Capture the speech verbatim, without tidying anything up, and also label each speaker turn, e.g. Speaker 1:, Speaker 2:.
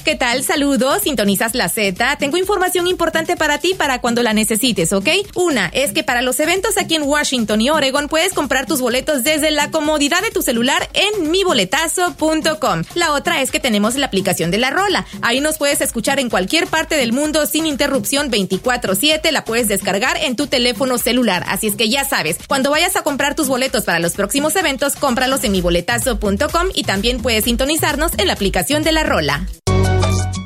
Speaker 1: ¿Qué tal? Saludos, sintonizas la Z. Tengo información importante para ti para cuando la necesites, ¿ok? Una es que para los eventos aquí en Washington y Oregon puedes comprar tus boletos desde la comodidad de tu celular en mi boletazo punto com. La otra es que tenemos la aplicación de La Rola. Ahí nos puedes escuchar en cualquier parte del mundo sin interrupción veinticuatro siete. La puedes descargar en tu teléfono celular. Así es que ya sabes, cuando vayas a comprar tus boletos para los próximos eventos, cómpralos en mi boletazo punto com y también puedes sintonizarnos en la aplicación de La Rola.